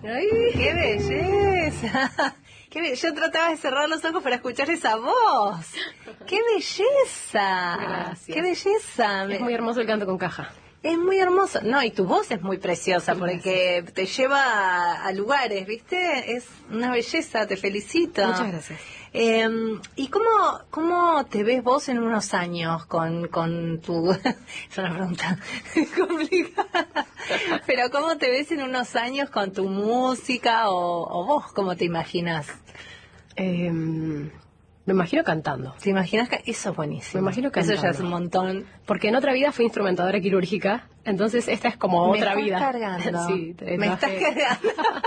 ¡Ay, qué belleza! Yo trataba de cerrar los ojos para escuchar esa voz. ¡Qué belleza! Gracias. ¡Qué belleza! Es muy hermoso el canto con caja. Es muy hermoso. No, y tu voz es muy preciosa porque te lleva a lugares, ¿viste? Es una belleza, te felicito. Muchas gracias. ¿Y cómo te ves vos en unos años con tu... Es una pregunta complicada. Pero ¿cómo te ves en unos años con tu música o vos cómo te imaginas? Me imagino cantando. ¿Te imaginas que eso es buenísimo? Me imagino cantando. Eso ya es un montón. Porque en otra vida fui instrumentadora quirúrgica, entonces esta es como otra vida. Cargando. Sí, me estás cargando.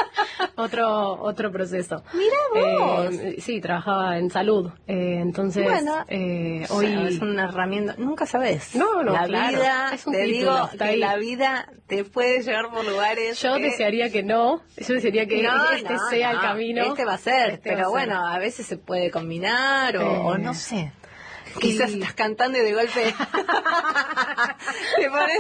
otro proceso. Mira vos. Sí, trabajaba en salud, entonces bueno, hoy es una herramienta. Nunca sabes. No, la claro, vida. es un Te título, digo está que ahí. la vida te puede llevar por lugares. Yo desearía que no. Yo desearía que este sea el camino. Este va a ser. Este va pero a ser. bueno, a veces se puede combinar o no sé. Quizás Y- estás cantando y de golpe te pones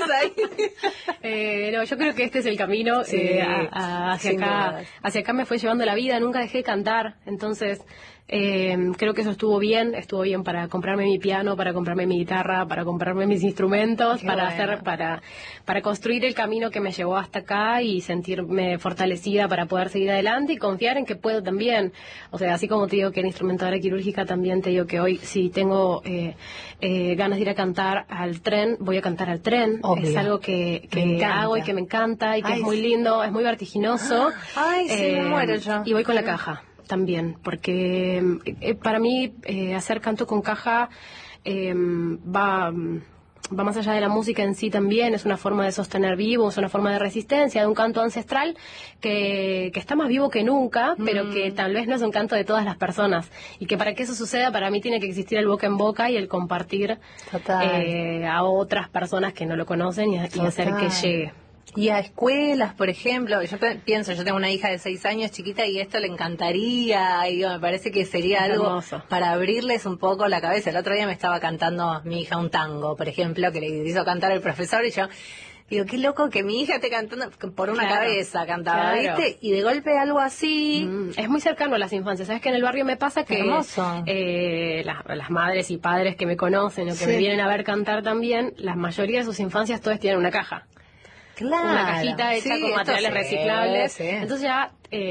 ahí. No, yo creo que este es el camino. Sí, Hacia sin acá, dudas. hacia acá me fue llevando la vida. Nunca dejé de cantar, entonces creo que eso estuvo bien para comprarme mi piano, para comprarme mi guitarra, para comprarme mis instrumentos, Qué para bueno. para construir el camino que me llevó hasta acá y sentirme fortalecida para poder seguir adelante y confiar en que puedo también. O sea, así como te digo que era instrumentadora quirúrgica, también te digo que hoy si tengo ganas de ir a cantar al tren, voy a cantar al tren. Obvio. Es algo que Me encanta. hago y que me encanta y que Ay, es muy sí. lindo, es muy vertiginoso. Ay, sí, me muero yo. Y voy con la caja también, porque para mí hacer canto con caja va más allá de la música en sí también, es una forma de sostener vivo, es una forma de resistencia, de un canto ancestral que está más vivo que nunca, pero que tal vez no es un canto de todas las personas, y que para que eso suceda, para mí tiene que existir el boca en boca y el compartir a otras personas que no lo conocen y hacer que llegue. Y a escuelas, por ejemplo, yo pienso, yo tengo una hija de 6 años chiquita y esto le encantaría, y digo, me parece que sería Es algo hermoso. para abrirles un poco la cabeza. El otro día me estaba cantando mi hija un tango, por ejemplo, que le hizo cantar el profesor y yo digo, qué loco que mi hija esté cantando por una Claro, cabeza, cantaba, claro. ¿viste? Y de golpe algo así. Es muy cercano a las infancias. Sabes que en el barrio me pasa que Hermoso. las madres y padres que me conocen o que Sí. me vienen a ver cantar también, la mayoría de sus infancias todas tienen una caja. Claro. Una cajita hecha Sí, con esto materiales sí, reciclables. sí. Entonces ya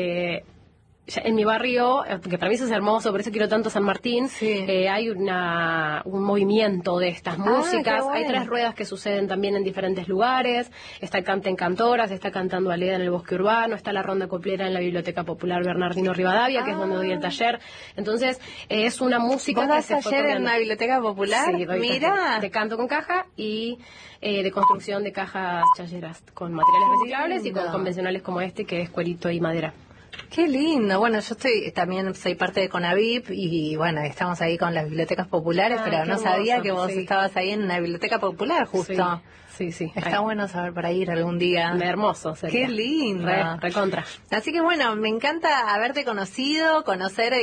en mi barrio, que para mí eso es hermoso, por eso quiero tanto San Martín, Sí. hay un movimiento de estas músicas. qué bueno. Hay 3 ruedas que suceden también en diferentes lugares. Está el Canta en Cantoras, está Cantando Aleda en el Bosque Urbano, está la Ronda Coplera en la Biblioteca Popular Bernardino Rivadavia, que es donde doy el taller. Entonces, es una música ¿Vos que das se fue taller en copiando. una biblioteca popular? Sí, doy Mira. taller de canto con caja y de construcción de cajas chayeras con materiales reciclables y con lindo. convencionales como este, que es cuerito y madera. Qué lindo. Bueno, yo también soy parte de Conavip y bueno, estamos ahí con las bibliotecas populares, Ah, pero qué no sabía hermoso, que vos sí. estabas ahí en una biblioteca popular justo. Sí. Está bueno saber para ir algún día. Hermoso sería. Qué lindo. Recontra. Así que bueno, me encanta haberte conocido, conocer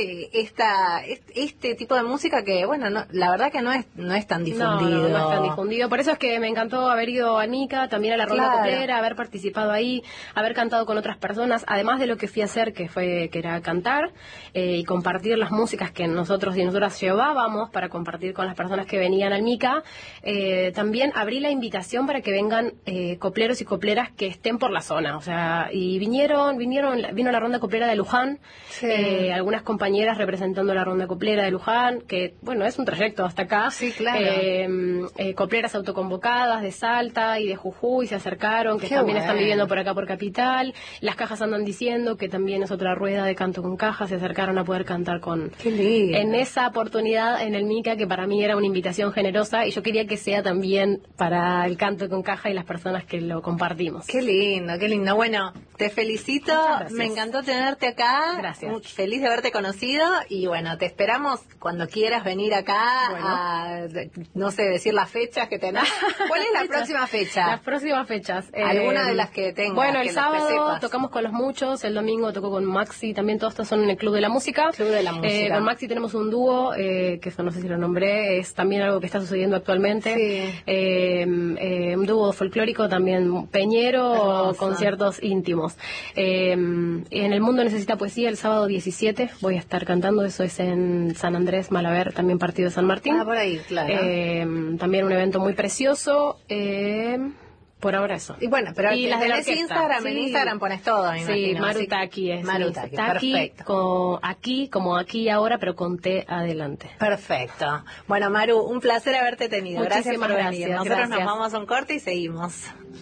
este tipo de música que, bueno, la verdad que no es tan difundido. No es tan difundido. Por eso es que me encantó haber ido a Nica, también a la Ronda Claro. Coplera, haber participado ahí, haber cantado con otras personas, además de lo que fui a hacer, que era cantar y compartir las músicas que nosotros y nosotras llevábamos para compartir con las personas que venían al Mica. También abrí la invitación para que vengan copleros y copleras que estén por la zona. O sea, y vino la Ronda Coplera de Luján, Sí. algunas compañeras representando la Ronda Coplera de Luján, que bueno, es un trayecto hasta acá. Sí, claro. Copleras autoconvocadas de Salta y de Jujuy se acercaron, que Qué también están bueno. viviendo por acá por Capital. Las cajas andan diciendo que también es otra rueda de canto con cajas, se acercaron a poder cantar Qué lindo. en esa oportunidad en el Mica, que para mí era una invitación generosa y yo quería que sea también para el canto con caja y las personas que lo compartimos. Qué lindo, qué lindo. Bueno, te felicito. Muchas gracias. Me encantó tenerte acá. Gracias. Muy feliz de haberte conocido. Y bueno, te esperamos cuando quieras venir acá Bueno. no sé, decir las fechas que tenés. ¿Cuál es la próxima fecha? Las próximas fechas. Alguna de las que tengas, Bueno, el que las que sábado sepas. tocamos con Los Muchos, el domingo toco con Maxi, también todos estos son en el Club de la Música. Club de la Música. Con Maxi tenemos un dúo, que eso no sé si lo nombré, es también algo que está sucediendo actualmente. Sí. Un dúo folclórico también peñero, Hermoso. conciertos íntimos. vamos. En El Mundo Necesita Poesía, el sábado 17 voy a estar cantando, eso es en San Andrés, Malaber, también partido de San Martín. Por ahí, claro. También un evento muy precioso. Por ahora eso. Y bueno, pero y las de la orquesta. Instagram, en Instagram pones todo, me sí, imagino. Marutaki es. Marutaki, Taki, perfecto. Aquí, como aquí y ahora, pero con T adelante. Perfecto. Bueno, Maru, un placer haberte tenido. Gracias por venir. Gracias. Nosotros nos vamos a un corte y seguimos.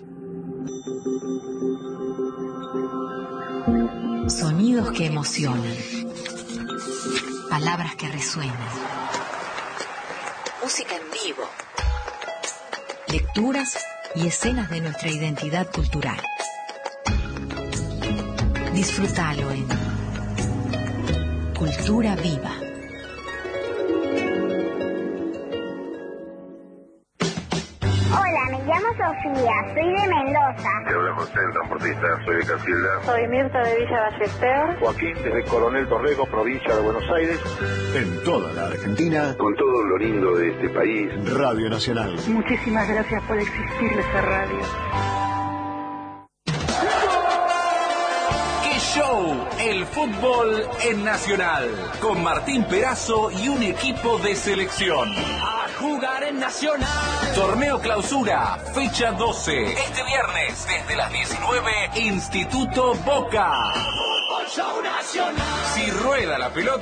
Sonidos que emocionan. Palabras que resuenan. Música en vivo. Lecturas y escenas de nuestra identidad cultural. Disfrútalo en Cultura Viva. Hola, me llamo Sofía, soy de Mendoza. Te habla José, el transportista, soy de Casilda. Soy Mirta de Villa Ballester. Joaquín, desde Coronel Dorrego, provincia de Buenos Aires. En toda la Argentina, Con todo lo lindo de este país. Radio Nacional. Muchísimas gracias por existir esa radio. ¡Qué show! El fútbol en Nacional. Con Martín Perazo y un equipo de selección. A jugar en Nacional. Torneo Clausura, fecha 12. Este viernes, desde las 19, Instituto Boca. Fútbol Show Nacional. Si rueda la pelota.